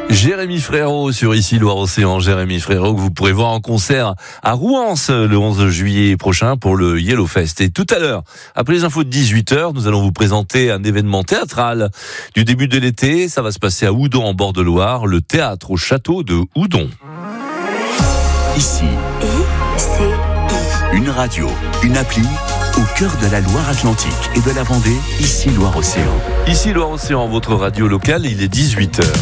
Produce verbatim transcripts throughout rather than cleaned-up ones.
Jérémy Frérot sur Ici Loire-Océan. Jérémy Frérot que vous pourrez voir en concert à Rouen le onze juillet prochain pour le Yellow Fest. Et tout à l'heure, après les infos de dix-huit heures, nous allons vous présenter un événement théâtral du début de l'été. Ça va se passer à Houdon en bord de Loire, le théâtre au château de Houdon. Ici, I C I. Une radio, une appli au cœur de la Loire-Atlantique et de la Vendée, Ici Loire-Océan. Ici Loire-Océan, votre radio locale, il est dix-huit heures.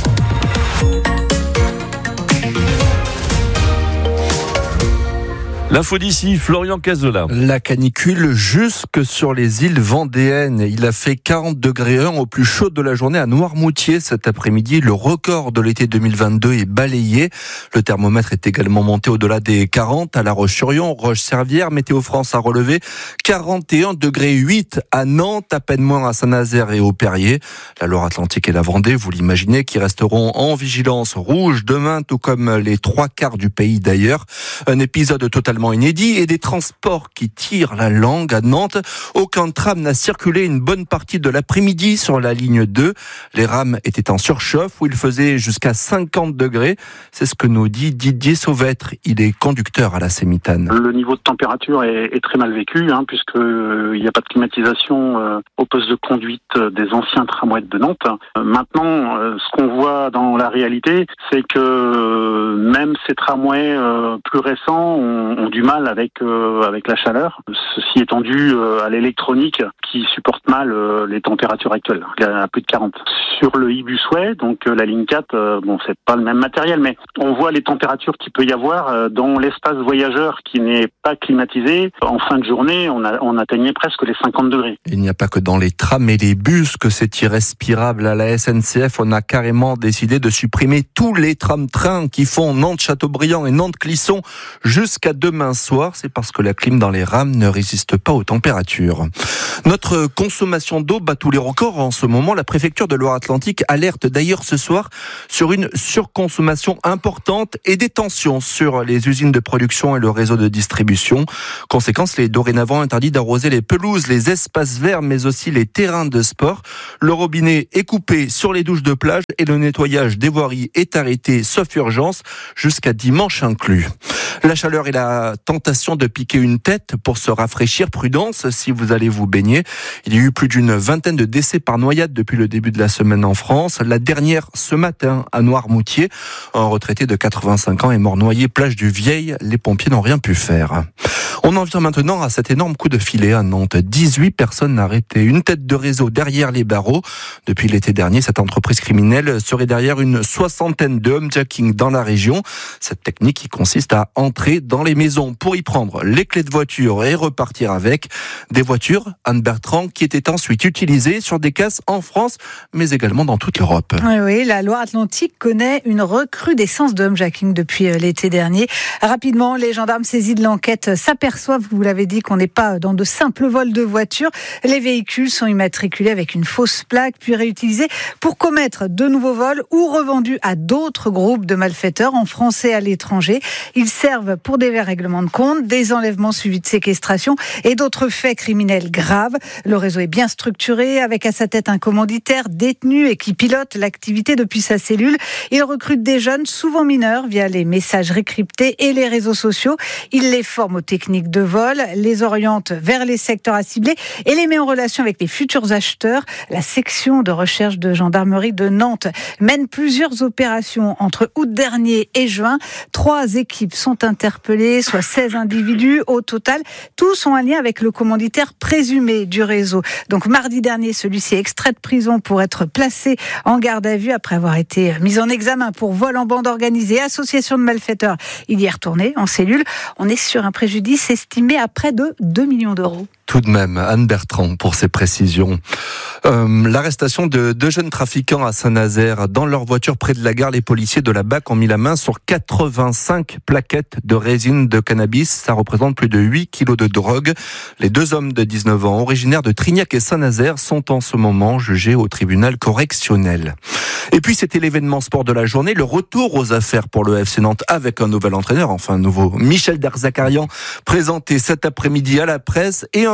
L'info d'ici, Florian Cazola. La canicule jusque sur les îles vendéennes. Il a fait quarante degrés un au plus chaud de la journée à Noirmoutier cet après-midi. Le record de l'été deux mille vingt-deux est balayé. Le thermomètre est également monté au-delà des quarante à La Roche-sur-Yon, Roche-Servière. Météo France a relevé quarante et un degrés huit à Nantes, à peine moins à Saint-Nazaire et au Perrier. La Loire-Atlantique et la Vendée, vous l'imaginez, qui resteront en vigilance rouge demain, tout comme les trois quarts du pays d'ailleurs. Un épisode totalement inédit et des transports qui tirent la langue à Nantes. Aucun tram n'a circulé une bonne partie de l'après-midi sur la ligne deux. Les rames étaient en surchauffe où il faisait jusqu'à cinquante degrés. C'est ce que nous dit Didier Sauvêtre. Il est conducteur à la Sémitane. Le niveau de température est, est très mal vécu, hein, puisque euh, il n'y a pas de climatisation euh, au poste de conduite des anciens tramways de Nantes. Euh, maintenant, euh, ce qu'on voit dans la réalité, c'est que euh, même ces tramways euh, plus récents ont, ont du mal avec euh, avec la chaleur. Ceci étant dû euh, à l'électronique qui supporte mal euh, les températures actuelles, à plus de quarante. Sur le e-busway, donc euh, la ligne quatre, euh, bon c'est pas le même matériel, mais on voit les températures qu'il peut y avoir euh, dans l'espace voyageur qui n'est pas climatisé. En fin de journée, on, a, on atteignait presque les cinquante degrés. Il n'y a pas que dans les trams et les bus que c'est irrespirable. À la S N C F, on a carrément décidé de supprimer tous les trams-trains qui font Nantes-Châteaubriand et Nantes-Clisson jusqu'à demain soir. C'est parce que la clim dans les rames ne résiste pas aux températures. Notre consommation d'eau bat tous les records en ce moment. La préfecture de Loire-Atlantique alerte d'ailleurs ce soir sur une surconsommation importante et des tensions sur les usines de production et le réseau de distribution. Conséquence, il est dorénavant interdit d'arroser les pelouses, les espaces verts, mais aussi les terrains de sport. Le robinet est coupé sur les douches de plage et le nettoyage des voiries est arrêté, sauf urgence, jusqu'à dimanche inclus. La chaleur et la tentation de piquer une tête pour se rafraîchir. Prudence si vous allez vous baigner. Il y a eu plus d'une vingtaine de décès par noyade depuis le début de la semaine en France. La dernière ce matin à Noirmoutier. Un retraité de quatre-vingt-cinq ans est mort noyé plage du Vieil. Les pompiers n'ont rien pu faire. On en vient maintenant à cet énorme coup de filet à Nantes. dix-huit personnes arrêtées. Une tête de réseau derrière les barreaux. Depuis l'été dernier, cette entreprise criminelle serait derrière une soixantaine de homejacking dans la région. Cette technique qui consiste à entrer dans les maisons pour y prendre les clés de voiture et repartir avec. Des voitures, Anne Bertrand, qui étaient ensuite utilisées sur des casses en France, mais également dans toute l'Europe. Oui, oui, la Loire-Atlantique connaît une recrudescence de homejacking depuis l'été dernier. Rapidement, les gendarmes saisis de l'enquête s'aperçoivent, vous l'avez dit, qu'on n'est pas dans de simples vols de voitures. Les véhicules sont immatriculés avec une fausse plaque, puis réutilisés pour commettre de nouveaux vols ou revendus à d'autres groupes de malfaiteurs en France et à l'étranger. Ils servent pour des règlements de compte, des enlèvements suivis de séquestration et d'autres faits criminels graves. Le réseau est bien structuré, avec à sa tête un commanditaire détenu et qui pilote l'activité depuis sa cellule. Il recrute des jeunes, souvent mineurs, via les messageries cryptées et les réseaux sociaux. Il les forme aux techniques de vol, les oriente vers les secteurs à cibler et les met en relation avec les futurs acheteurs. La section de recherche de gendarmerie de Nantes mène plusieurs opérations entre août dernier et juin. Trois équipes sont interpellées, soit seize individus au total. Tous ont un lien avec le commanditaire présumé du réseau. Donc mardi dernier, celui-ci est extrait de prison pour être placé en garde à vue après avoir été mis en examen pour vol en bande organisée, association de malfaiteurs. Il y est retourné en cellule. On est sur un préjudice estimé à près de deux millions d'euros. Tout de même, Anne Bertrand pour ces précisions. Euh, l'arrestation de deux jeunes trafiquants à Saint-Nazaire. Dans leur voiture près de la gare, les policiers de la B A C ont mis la main sur quatre-vingt-cinq plaquettes de résine de cannabis. Ça représente plus de huit kilos de drogue. Les deux hommes de dix-neuf ans, originaires de Trignac et Saint-Nazaire, sont en ce moment jugés au tribunal correctionnel. Et puis c'était l'événement sport de la journée, le retour aux affaires pour le F C Nantes avec un nouvel entraîneur, enfin un nouveau, Michel Derzakarian, présenté cet après-midi à la presse, et un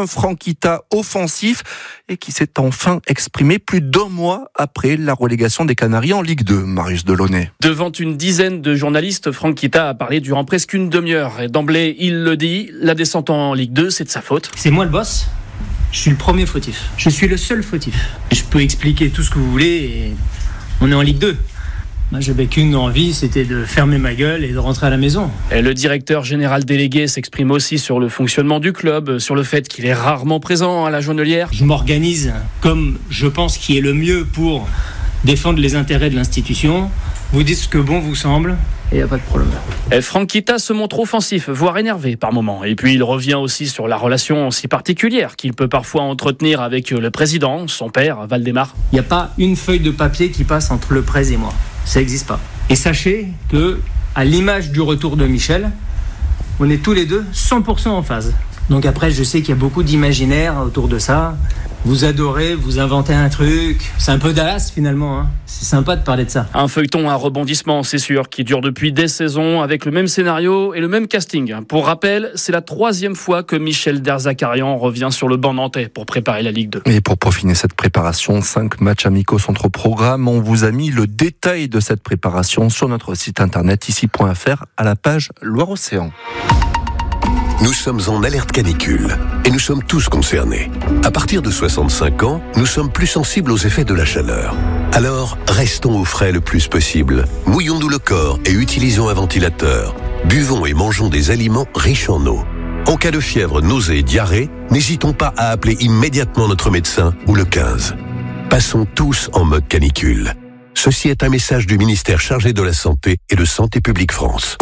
un Franquita offensif et qui s'est enfin exprimé plus d'un mois après la relégation des Canaries en Ligue deux. Marius Delaunay. Devant une dizaine de journalistes, Franquita a parlé durant presque une demi-heure. Et d'emblée, il le dit, la descente en Ligue deux, c'est de sa faute. C'est moi le boss. Je suis le premier fautif. Je suis le seul fautif. Je peux expliquer tout ce que vous voulez et on est en Ligue deux. Moi, j'avais qu'une envie, c'était de fermer ma gueule et de rentrer à la maison. Et le directeur général délégué s'exprime aussi sur le fonctionnement du club, sur le fait qu'il est rarement présent à la Jaunelière. Je m'organise comme je pense qu'il est le mieux pour défendre les intérêts de l'institution. Vous dites ce que bon vous semble et il n'y a pas de problème. Et Franquita se montre offensif, voire énervé par moments. Et puis il revient aussi sur la relation si particulière qu'il peut parfois entretenir avec le président, son père, Valdemar. Il n'y a pas une feuille de papier qui passe entre le prés et moi. Ça n'existe pas. Et sachez que, à l'image du retour de Michel, on est tous les deux cent pour cent en phase. Donc après, je sais qu'il y a beaucoup d'imaginaire autour de ça. Vous adorez, vous inventez un truc. C'est un peu Dallas finalement, hein. C'est sympa de parler de ça. Un feuilleton à rebondissement, c'est sûr, qui dure depuis des saisons avec le même scénario et le même casting. Pour rappel, c'est la troisième fois que Michel Derzakarian revient sur le banc nantais pour préparer la Ligue deux. Et pour peaufiner cette préparation, cinq matchs amicaux sont au programme. On vous a mis le détail de cette préparation sur notre site internet ici point f r à la page Loire-Océan. Nous sommes en alerte canicule et nous sommes tous concernés. À partir de soixante-cinq ans, nous sommes plus sensibles aux effets de la chaleur. Alors, restons au frais le plus possible. Mouillons-nous le corps et utilisons un ventilateur. Buvons et mangeons des aliments riches en eau. En cas de fièvre, nausées et diarrhée, n'hésitons pas à appeler immédiatement notre médecin ou le quinze. Passons tous en mode canicule. Ceci est un message du ministère chargé de la Santé et de Santé publique France.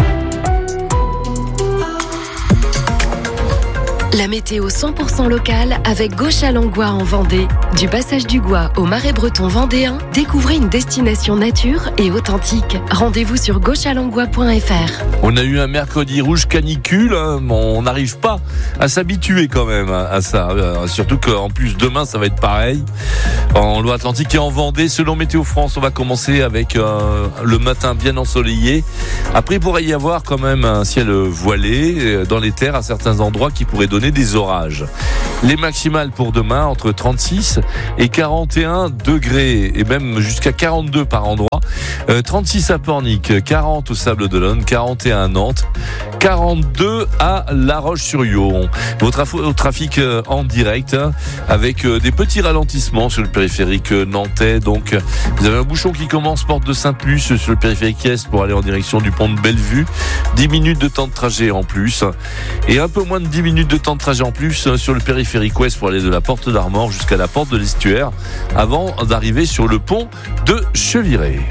La météo cent pour cent locale avec Gauche-à-Langlois en Vendée. Du passage du Gois au Marais breton vendéen, découvrez une destination nature et authentique. Rendez-vous sur gauche à langlois point f r. On a eu un mercredi rouge canicule, hein, on n'arrive pas à s'habituer quand même à ça. Euh, surtout qu'en plus demain ça va être pareil en Loire-Atlantique et en Vendée. Selon Météo France, on va commencer avec euh, le matin bien ensoleillé. Après il pourrait y avoir quand même un ciel voilé euh, dans les terres à certains endroits qui pourraient donner des orages. Les maximales pour demain entre trente-six et quarante et un degrés et même jusqu'à quarante-deux par endroit. Euh, trente-six à Pornic, quarante au Sables-d'Olonne, quarante et un à Nantes, quarante-deux à La Roche-sur-Yon. Votre info au trafic euh, en direct hein, avec euh, des petits ralentissements sur le périphérique euh, nantais. Donc vous avez un bouchon qui commence porte de Saint-Plus sur le périphérique Est pour aller en direction du pont de Bellevue. dix minutes de temps de trajet en plus et un peu moins de dix minutes de temps de trajet en plus euh, sur le périphérique Ouest pour aller de la porte d'Armor jusqu'à la porte de l'Estuaire avant d'arriver sur le pont de Cheviré.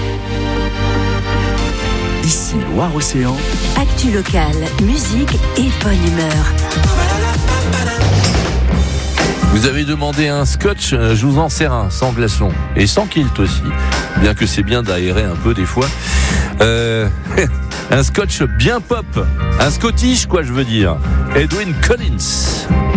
Ici Loire-Océan. Actu locale, musique et bonne humeur. Vous avez demandé un scotch, je vous en sers un, sans glaçon et sans kilt aussi, bien que c'est bien d'aérer un peu des fois. Euh, un scotch bien pop, un Scottish quoi je veux dire, Edwyn Collins.